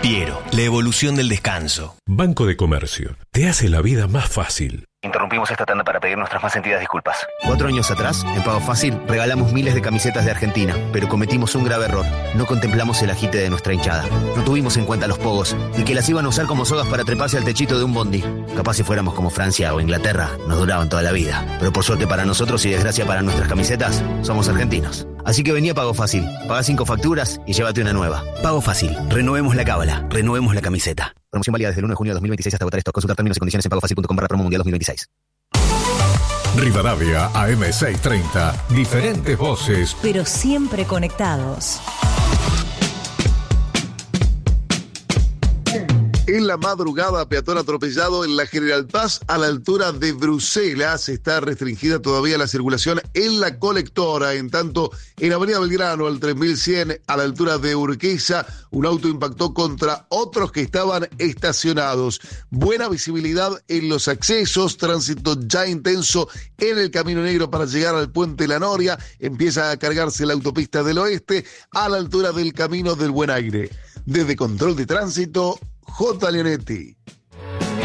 Piero, la evolución del descanso. Banco de Comercio, te hace la vida más fácil. Interrumpimos esta tanda para pedir nuestras más sentidas disculpas. 4 años atrás, en Pago Fácil, regalamos miles de camisetas de Argentina, pero cometimos un grave error. No contemplamos el agite de nuestra hinchada. No tuvimos en cuenta los pogos y que las iban a usar como sogas para treparse al techito de un bondi. Capaz si fuéramos como Francia o Inglaterra, nos duraban toda la vida. Pero por suerte para nosotros y desgracia para nuestras camisetas, somos argentinos. Así que vení a Pago Fácil, paga 5 facturas y llévate una nueva. Pago Fácil, renovemos la cábala, renovemos la camiseta. Promoción válida desde el 1 de junio de 2026 hasta agotar stock. Consultar términos y condiciones en pagofacil.com/promo mundial 2026. Rivadavia AM630. Diferentes voces, pero siempre conectados. En la madrugada, peatón atropellado en la General Paz a la altura de Bruselas. Está restringida todavía la circulación en la colectora. En tanto, en Avenida Belgrano, al 3100, a la altura de Urquiza, un auto impactó contra otros que estaban estacionados. Buena visibilidad en los accesos, tránsito ya intenso en el Camino Negro para llegar al Puente La Noria. Empieza a cargarse la autopista del Oeste a la altura del Camino del Buen Aire. Desde Control de Tránsito, J. Leonetti.